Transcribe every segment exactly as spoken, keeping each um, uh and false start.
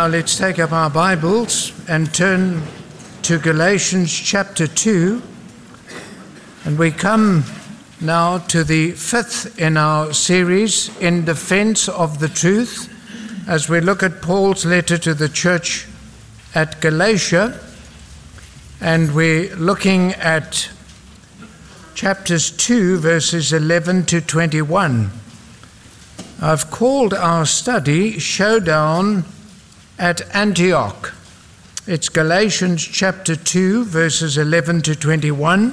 Now let's take up our Bibles and turn to Galatians chapter two. And we come now to the fifth in our series, In Defense of the Truth, as we look at Paul's letter to the church at Galatia. And we're looking at chapters two, verses eleven to twenty-one. I've called our study Showdown at Antioch. It's Galatians chapter two, verses eleven to twenty-one.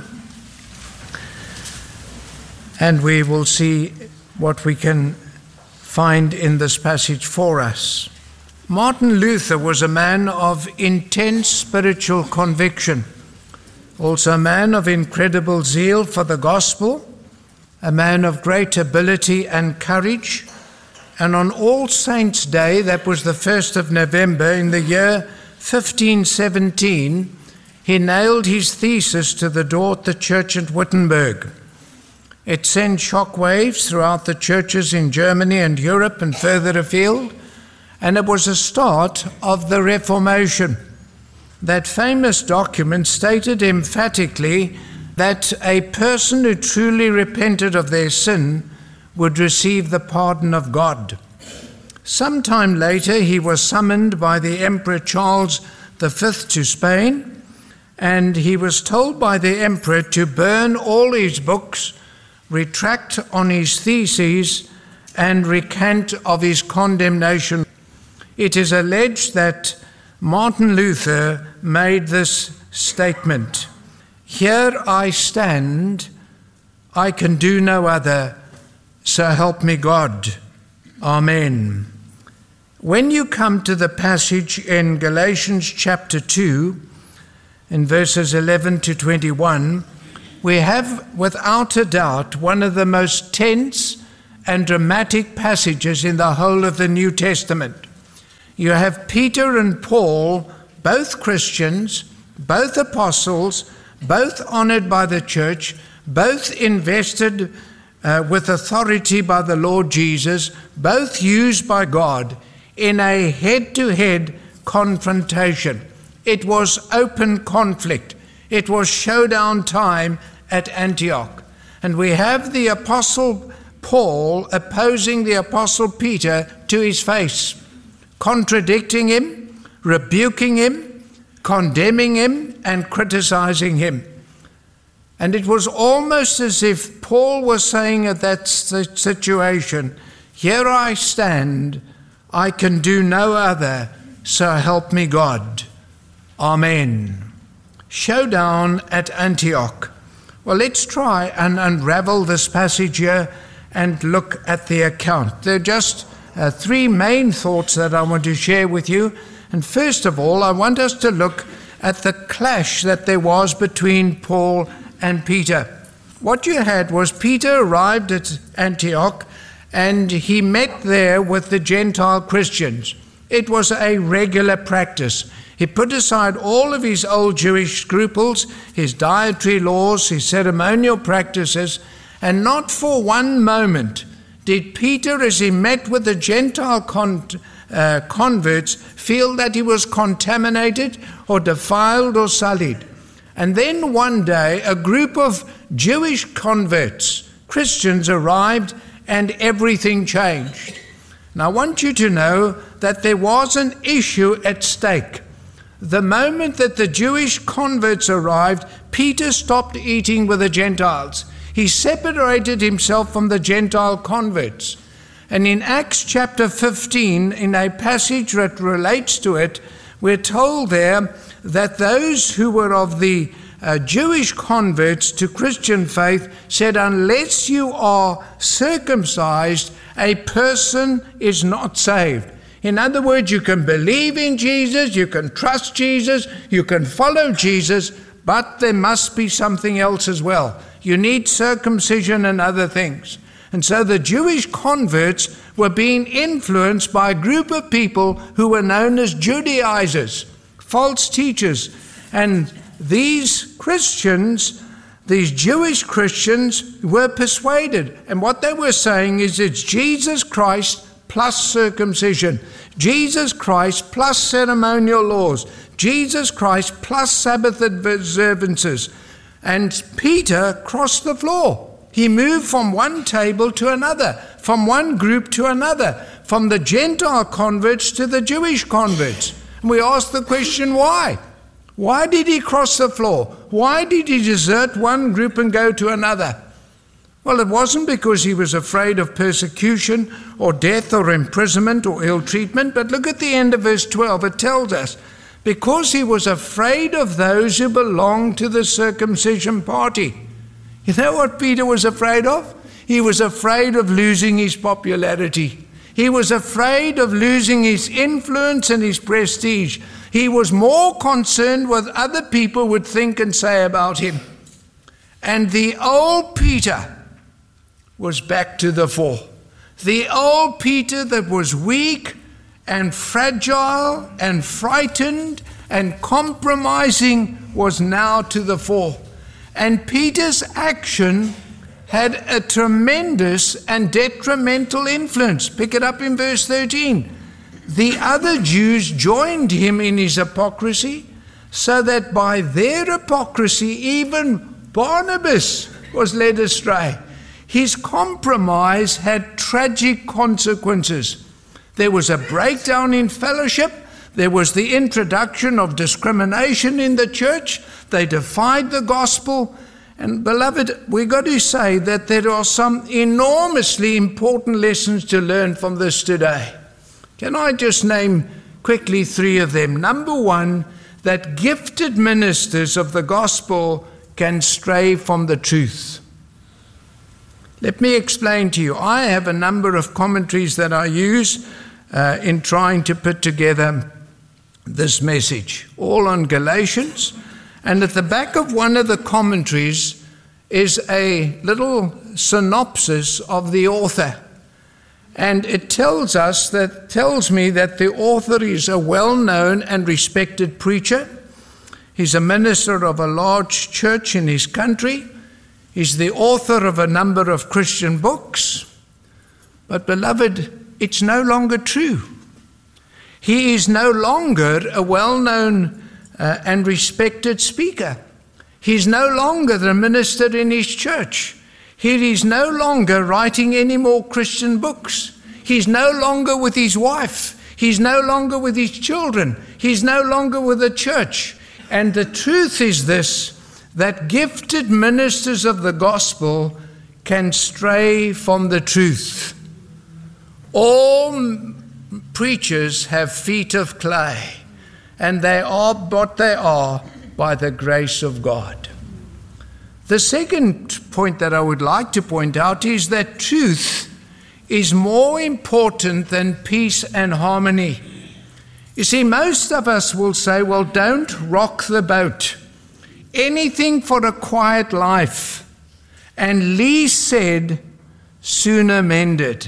And we will see what we can find in this passage for us. Martin Luther was a man of intense spiritual conviction, also a man of incredible zeal for the gospel, a man of great ability and courage. And on All Saints' Day, that was the first of November in the year fifteen seventeen, he nailed his thesis to the door at the church at Wittenberg. It sent shockwaves throughout the churches in Germany and Europe and further afield, and it was a start of the Reformation. That famous document stated emphatically that a person who truly repented of their sin would receive the pardon of God. Sometime later, he was summoned by the Emperor Charles the Fifth to Spain, and he was told by the emperor to burn all his books, retract on his theses, and recant of his condemnation. It is alleged that Martin Luther made this statement: "Here I stand, I can do no other, so help me God. Amen." When you come to the passage in Galatians chapter two, in verses eleven to twenty-one, we have without a doubt one of the most tense and dramatic passages in the whole of the New Testament. You have Peter and Paul, both Christians, both apostles, both honored by the church, both invested Uh, with authority by the Lord Jesus, both used by God in a head-to-head confrontation. It was open conflict. It was showdown time at Antioch. And we have the Apostle Paul opposing the Apostle Peter to his face, contradicting him, rebuking him, condemning him, and criticizing him. And it was almost as if Paul was saying at that situation, "Here I stand, I can do no other, so help me God. Amen." Showdown at Antioch. Well, let's try and unravel this passage here and look at the account. There are just uh, three main thoughts that I want to share with you. And first of all, I want us to look at the clash that there was between Paul and Peter. What you had was Peter arrived at Antioch and he met there with the Gentile Christians. It was a regular practice. He put aside all of his old Jewish scruples, his dietary laws, his ceremonial practices, and not for one moment did Peter, as he met with the Gentile con- uh, converts, feel that he was contaminated or defiled or sullied. And then one day, a group of Jewish converts, Christians, arrived and everything changed. Now, I want you to know that there was an issue at stake. The moment that the Jewish converts arrived, Peter stopped eating with the Gentiles. He separated himself from the Gentile converts. And in Acts chapter fifteen, in a passage that relates to it, we're told there that those who were of the uh, Jewish converts to Christian faith said, "Unless you are circumcised, a person is not saved." In other words, you can believe in Jesus, you can trust Jesus, you can follow Jesus, but there must be something else as well. You need circumcision and other things. And so the Jewish converts were being influenced by a group of people who were known as Judaizers, false teachers. And these Christians, these Jewish Christians, were persuaded. And what they were saying is it's Jesus Christ plus circumcision, Jesus Christ plus ceremonial laws, Jesus Christ plus Sabbath observances. And Peter crossed the floor. He moved from one table to another, from one group to another, from the Gentile converts to the Jewish converts. And we ask the question, why? Why did he cross the floor? Why did he desert one group and go to another? Well, it wasn't because he was afraid of persecution or death or imprisonment or ill treatment, but look at the end of verse twelve. It tells us, because he was afraid of those who belonged to the circumcision party. You know what Peter was afraid of? He was afraid of losing his popularity. He was afraid of losing his influence and his prestige. He was more concerned what other people would think and say about him. And the old Peter was back to the fore. The old Peter that was weak and fragile and frightened and compromising was now to the fore. And Peter's action had a tremendous and detrimental influence. Pick it up in verse thirteen. The other Jews joined him in his hypocrisy, so that by their hypocrisy even Barnabas was led astray. His compromise had tragic consequences. There was a breakdown in fellowship. There was the introduction of discrimination in the church. They defied the gospel. And beloved, we've got to say that there are some enormously important lessons to learn from this today. Can I just name quickly three of them? Number one, that gifted ministers of the gospel can stray from the truth. Let me explain to you. I have a number of commentaries that I use uh, in trying to put together this message, all on Galatians. And at the back of one of the commentaries is a little synopsis of the author. And it tells us that, tells me that the author is a well-known and respected preacher. He's a minister of a large church in his country. He's the author of a number of Christian books. But beloved, it's no longer true. He is no longer a well-known uh, and respected speaker. He's no longer the minister in his church. He is no longer writing any more Christian books. He's no longer with his wife. He's no longer with his children. He's no longer with the church. And the truth is this, that gifted ministers of the gospel can stray from the truth. All preachers have feet of clay, and they are what they are by the grace of God. The second point that I would like to point out is that truth is more important than peace and harmony. You see, most of us will say, well, don't rock the boat. Anything for a quiet life. And Lee said, sooner mended.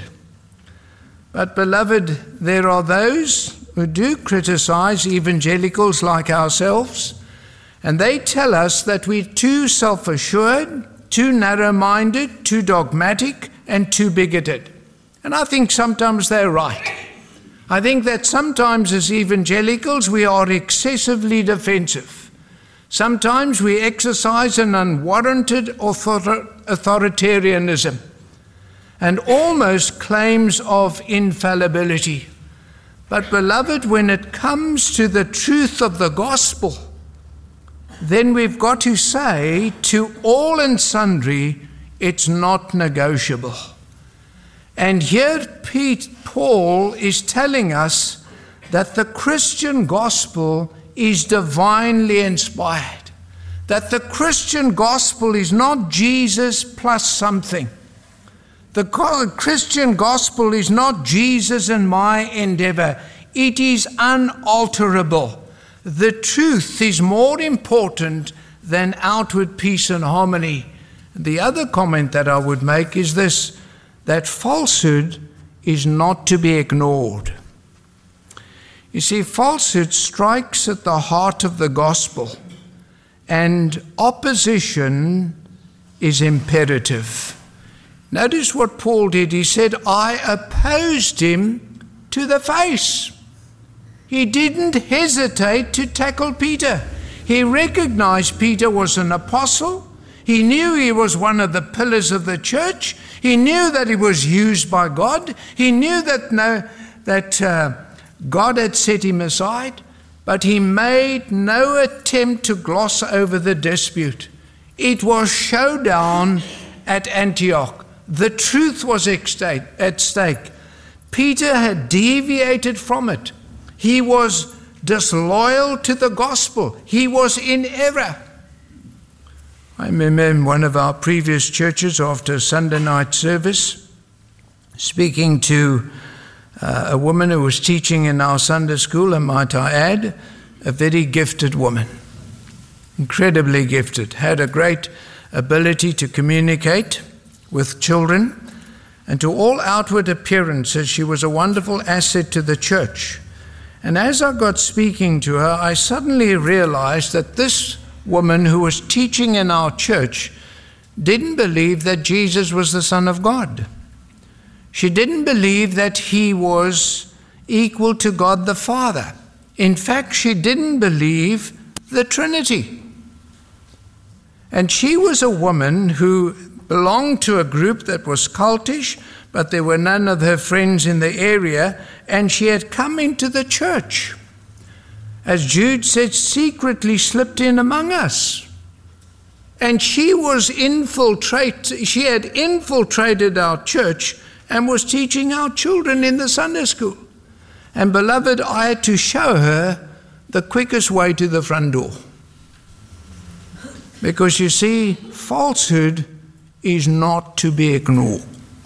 But beloved, there are those who do criticize evangelicals like ourselves, and they tell us that we're too self-assured, too narrow-minded, too dogmatic, and too bigoted. And I think sometimes they're right. I think that sometimes as evangelicals we are excessively defensive. Sometimes we exercise an unwarranted author- authoritarianism and almost claims of infallibility. But beloved, when it comes to the truth of the gospel, then we've got to say to all and sundry, it's not negotiable. And here Pete, Paul is telling us that the Christian gospel is divinely inspired. That the Christian gospel is not Jesus plus something. The Christian gospel is not Jesus and my endeavor. It is unalterable. The truth is more important than outward peace and harmony. The other comment that I would make is this, that falsehood is not to be ignored. You see, falsehood strikes at the heart of the gospel, and opposition is imperative. Notice what Paul did. He said, I opposed him to the face. He didn't hesitate to tackle Peter. He recognized Peter was an apostle. He knew he was one of the pillars of the church. He knew that he was used by God. He knew that no, that uh, God had set him aside, but he made no attempt to gloss over the dispute. It was showdown at Antioch. The truth was at stake. Peter had deviated from it. He was disloyal to the gospel. He was in error. I remember in one of our previous churches after a Sunday night service, speaking to uh, a woman who was teaching in our Sunday school, and might I add, a very gifted woman, incredibly gifted, had a great ability to communicate with children, and to all outward appearances she was a wonderful asset to the church. And as I got speaking to her, I suddenly realized that this woman who was teaching in our church didn't believe that Jesus was the Son of God. She didn't believe that he was equal to God the Father. In fact, she didn't believe the Trinity. And she was a woman who belonged to a group that was cultish, but there were none of her friends in the area, and she had come into the church. As Jude said, secretly slipped in among us. And she was infiltrate, she had infiltrated our church and was teaching our children in the Sunday school. And beloved, I had to show her the quickest way to the front door. Because you see, falsehood is not to be ignored.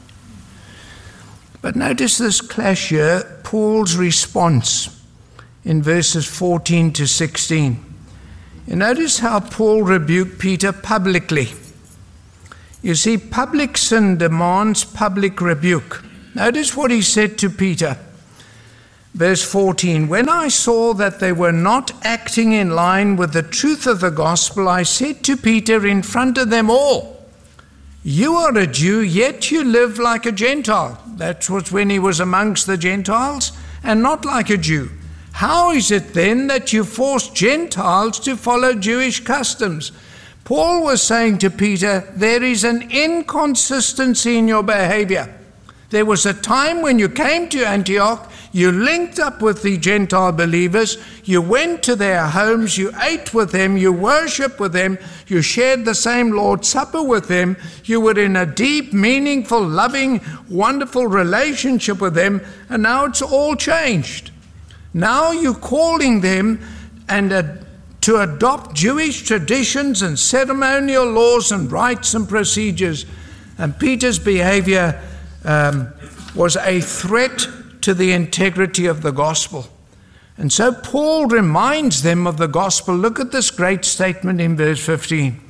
But notice this clash here, Paul's response in verses fourteen to sixteen. You notice how Paul rebuked Peter publicly. You see, public sin demands public rebuke. Notice what he said to Peter. Verse fourteen, when I saw that they were not acting in line with the truth of the gospel, I said to Peter in front of them all, you are a Jew, yet you live like a Gentile. That was when he was amongst the Gentiles, and not like a Jew. How is it then that you force Gentiles to follow Jewish customs? Paul was saying to Peter, there is an inconsistency in your behavior. There was a time when you came to Antioch, you linked up with the Gentile believers, you went to their homes, you ate with them, you worshiped with them, you shared the same Lord's Supper with them, you were in a deep, meaningful, loving, wonderful relationship with them, and now it's all changed. Now you're calling them and uh, to adopt Jewish traditions and ceremonial laws and rites and procedures. And Peter's behavior um, was a threat to the integrity of the gospel. And so Paul reminds them of the gospel. Look at this great statement in verse fifteen.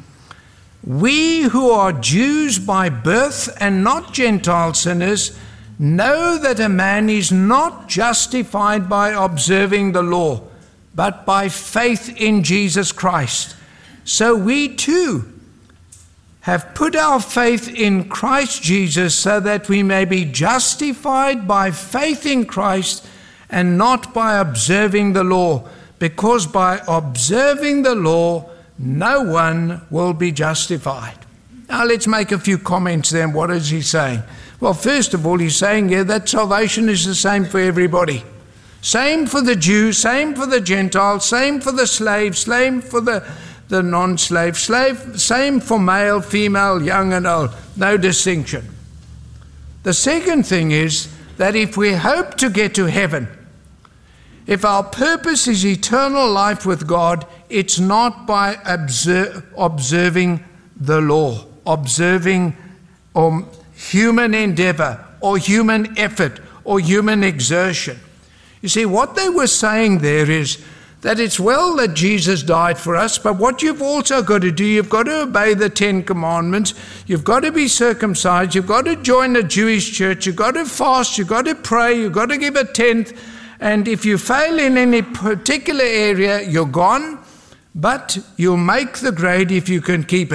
We who are Jews by birth and not Gentile sinners know that a man is not justified by observing the law, but by faith in Jesus Christ. So we too have put our faith in Christ Jesus so that we may be justified by faith in Christ and not by observing the law, because by observing the law, no one will be justified. Now let's make a few comments then. What is he saying? Well, first of all, he's saying here that salvation is the same for everybody. Same for the Jew, same for the Gentile, same for the slave, same for the, the non-slave, slave, same for male, female, young and old. No distinction. The second thing is that if we hope to get to heaven, if our purpose is eternal life with God, it's not by observe, observing the law, observing um, human endeavor or human effort or human exertion. You see, what they were saying there is that it's well that Jesus died for us, but what you've also got to do, you've got to obey the Ten Commandments, you've got to be circumcised, you've got to join a Jewish church, you've got to fast, you've got to pray, you've got to give a tenth, and if you fail in any particular area, you're gone, but you'll make the grade if you can keep it.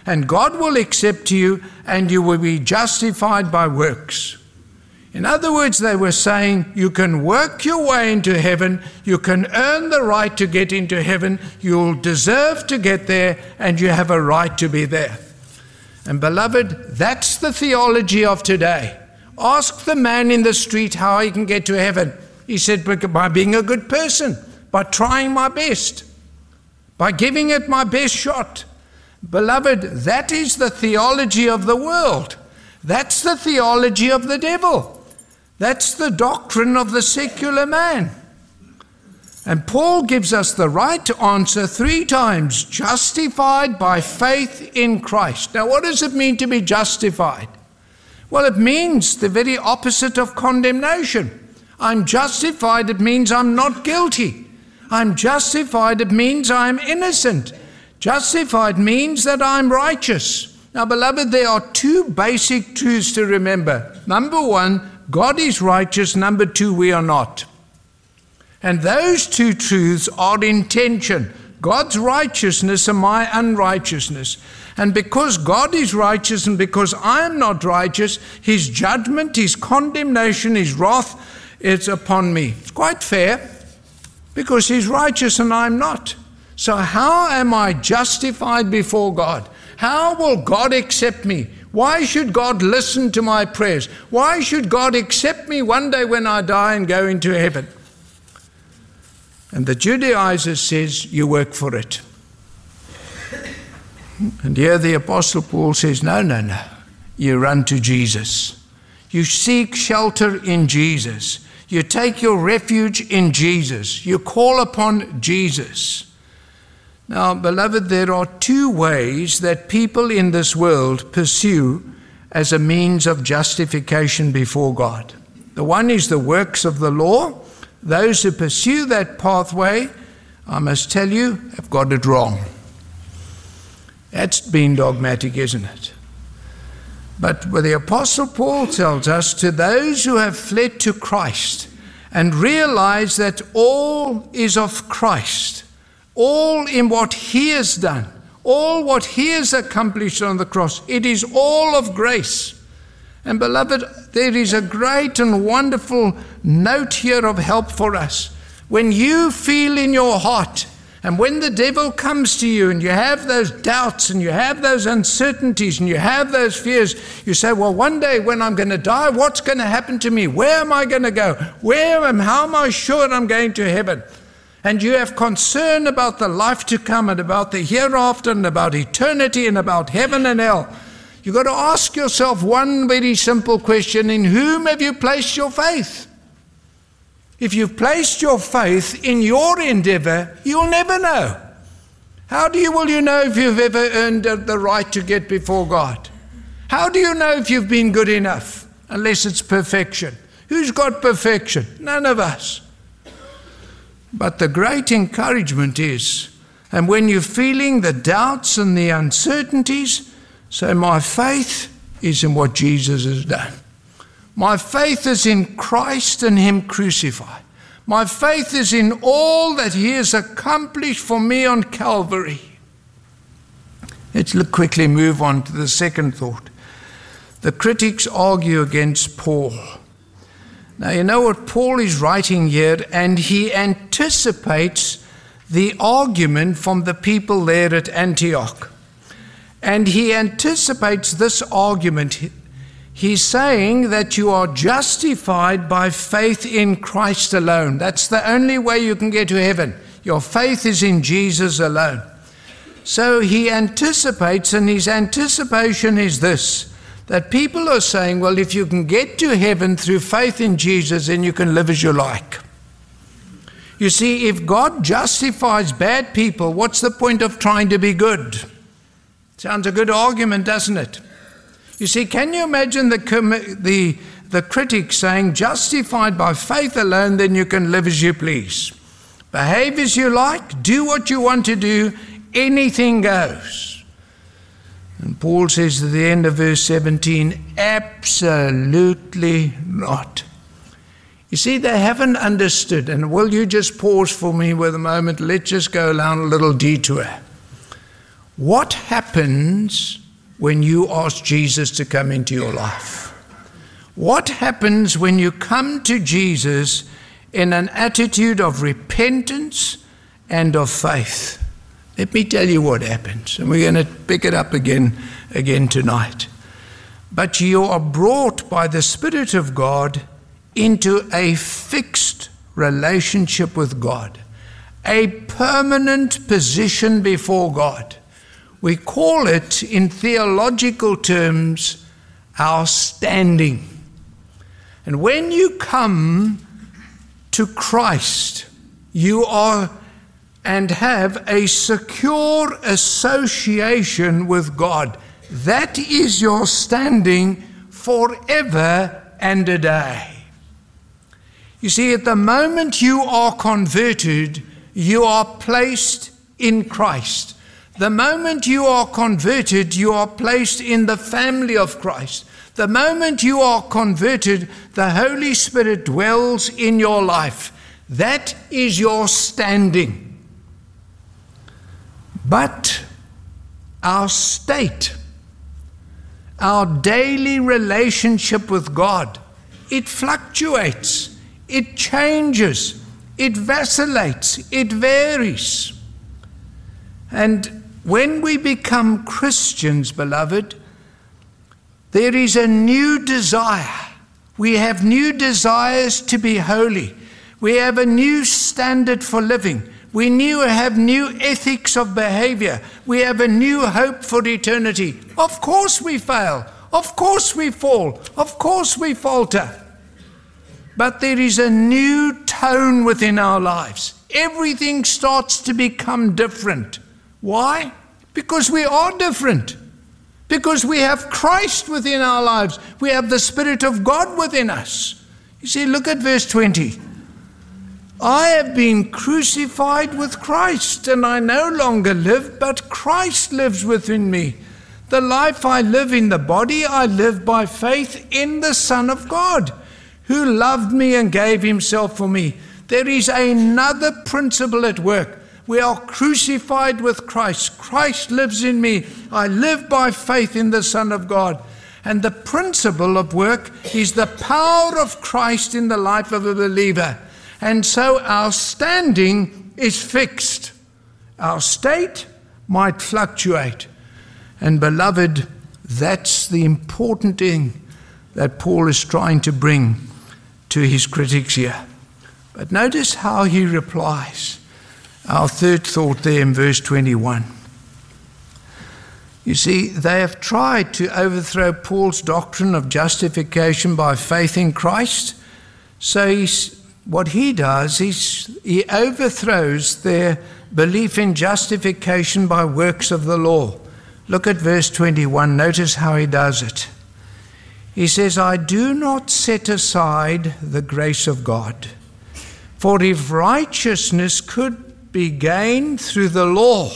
and God will accept you, and you will be justified by works. In other words, they were saying you can work your way into heaven, you can earn the right to get into heaven, you'll deserve to get there, and you have a right to be there. And beloved, that's the theology of today. Ask the man in the street how he can get to heaven. He said, by being a good person, by trying my best, by giving it my best shot. Beloved, that is the theology of the world. That's the theology of the devil. That's the doctrine of the secular man. And Paul gives us the right answer three times: justified by faith in Christ. Now, what does it mean to be justified? Well, it means the very opposite of condemnation. I'm justified, it means I'm not guilty. I'm justified, it means I'm innocent. Justified means that I'm righteous. Now, beloved, there are two basic truths to remember. Number one, God is righteous. Number two, we are not. And those two truths are in tension. God's righteousness and my unrighteousness. And because God is righteous and because I am not righteous, his judgment, his condemnation, his wrath is upon me. It's quite fair, because he's righteous and I'm not. So how am I justified before God? How will God accept me? Why should God listen to my prayers? Why should God accept me one day when I die and go into heaven? And the Judaizer says, you work for it. And here the Apostle Paul says, no, no, no. You run to Jesus. You seek shelter in Jesus. You take your refuge in Jesus. You call upon Jesus. Now, beloved, there are two ways that people in this world pursue as a means of justification before God. The one is the works of the law. Those who pursue that pathway, I must tell you, have got it wrong. That's been dogmatic, isn't it? But what the Apostle Paul tells us, to those who have fled to Christ and realize that all is of Christ, all in what he has done, all what he has accomplished on the cross, it is all of grace. And beloved, there is a great and wonderful note here of help for us. When you feel in your heart, and when the devil comes to you and you have those doubts and you have those uncertainties and you have those fears, you say, well, one day when I'm going to die, what's going to happen to me? Where am I going to go? Where am, how am I sure I'm going to heaven? And you have concern about the life to come and about the hereafter and about eternity and about heaven and hell. You've got to ask yourself one very simple question: in whom have you placed your faith? If you've placed your faith in your endeavor, you'll never know. How do you, will you know if you've ever earned the right to get before God? How do you know if you've been good enough? Unless it's perfection. Who's got perfection? None of us. But the great encouragement is, and when you're feeling the doubts and the uncertainties, say, my faith is in what Jesus has done. My faith is in Christ and him crucified. My faith is in all that he has accomplished for me on Calvary. Let's quickly move on to the second thought. The critics argue against Paul. Now, you know what Paul is writing here, and he anticipates the argument from the people there at Antioch. And he anticipates this argument. He's saying that you are justified by faith in Christ alone. That's the only way you can get to heaven. Your faith is in Jesus alone. So he anticipates, and his anticipation is this, that people are saying, well, if you can get to heaven through faith in Jesus, then you can live as you like. You see, if God justifies bad people, what's the point of trying to be good? Sounds a good argument, doesn't it? You see, can you imagine the, the, the critic saying, justified by faith alone, then you can live as you please. Behave as you like, do what you want to do, anything goes. And Paul says at the end of verse seventeen, absolutely not. You see, they haven't understood. And will you just pause for me with a moment? Let's just go down a little detour. What happens when you ask Jesus to come into your life? What happens when you come to Jesus in an attitude of repentance and of faith? Let me tell you what happens, and we're going to pick it up again, again tonight. But you are brought by the Spirit of God into a fixed relationship with God, a permanent position before God. We call it, in theological terms, our standing. And when you come to Christ, you are and have a secure association with God. That is your standing forever and a day. You see, at the moment you are converted, you are placed in Christ. The moment you are converted, you are placed in the family of Christ. The moment you are converted, the Holy Spirit dwells in your life. That is your standing. But our state, our daily relationship with God, it fluctuates, it changes, it vacillates, it varies. And when we become Christians, beloved, there is a new desire. We have new desires to be holy. We have a new standard for living. We new have new ethics of behavior. We have a new hope for eternity. Of course we fail. Of course we fall. Of course we falter. But there is a new tone within our lives. Everything starts to become different. Why? Because we are different. Because we have Christ within our lives. We have the Spirit of God within us. You see, look at verse twenty. I have been crucified with Christ, and I no longer live, but Christ lives within me. The life I live in the body, I live by faith in the Son of God, who loved me and gave himself for me. There is another principle at work. We are crucified with Christ. Christ lives in me. I live by faith in the Son of God. And the principle of work is the power of Christ in the life of a believer. And so our standing is fixed. Our state might fluctuate. And beloved, that's the important thing that Paul is trying to bring to his critics here. But notice how he replies. Our third thought there in verse twenty-one. You see, they have tried to overthrow Paul's doctrine of justification by faith in Christ. So he's What he does is he overthrows their belief in justification by works of the law. Look at verse twenty-one. Notice how he does it. He says, I do not set aside the grace of God. For if righteousness could be gained through the law,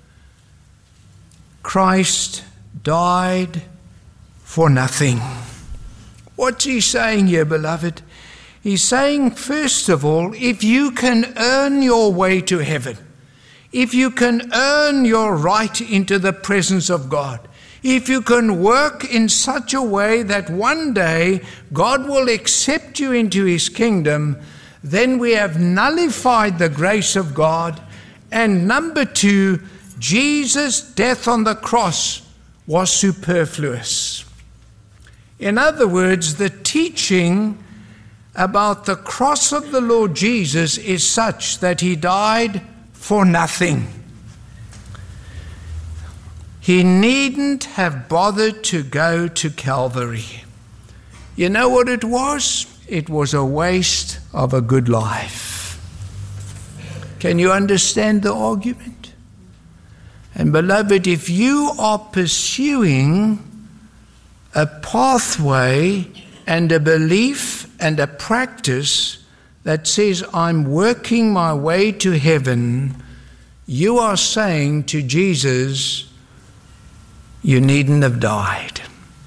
Christ died for nothing. What's he saying here, beloved? He's saying, first of all, if you can earn your way to heaven, if you can earn your right into the presence of God, if you can work in such a way that one day God will accept you into his kingdom, then we have nullified the grace of God. And number two, Jesus' death on the cross was superfluous. In other words, the teaching about the cross of the Lord Jesus is such that he died for nothing. He needn't have bothered to go to Calvary. You know what it was? It was a waste of a good life. Can you understand the argument? And beloved, if you are pursuing a pathway and a belief and a practice that says, I'm working my way to heaven, you are saying to Jesus, you needn't have died.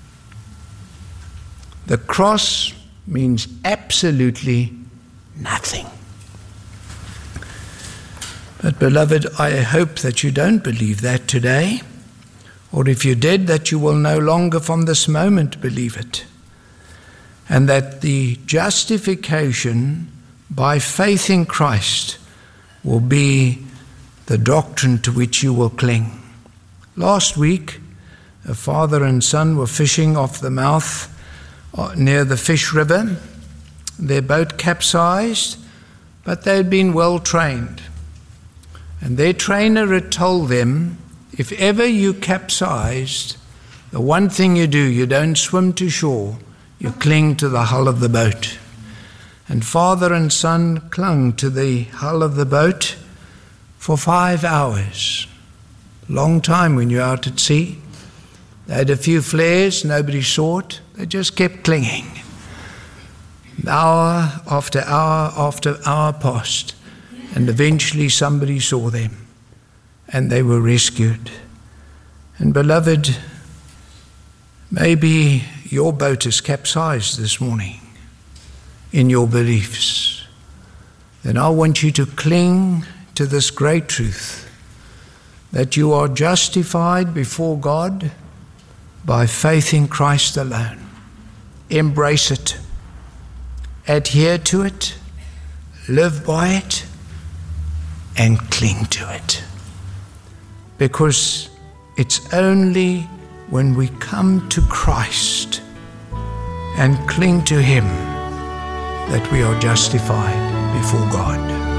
The cross means absolutely nothing. But beloved, I hope that you don't believe that today, or if you did, that you will no longer from this moment believe it, and that the justification by faith in Christ will be the doctrine to which you will cling. Last week, a father and son were fishing off the mouth near the Fish River. Their boat capsized, but they had been well trained. And their trainer had told them, if ever you capsized, the one thing you do, you don't swim to shore, you cling to the hull of the boat. And father and son clung to the hull of the boat for five hours. Long time when you're out at sea. They had a few flares, nobody saw it. They just kept clinging. Hour after hour after hour passed, and eventually somebody saw them, and they were rescued. And beloved, maybe your boat is capsized this morning in your beliefs. Then I want you to cling to this great truth, that you are justified before God by faith in Christ alone. Embrace it. Adhere to it. Live by it. And cling to it. Because it's only when we come to Christ and cling to Him that we are justified before God.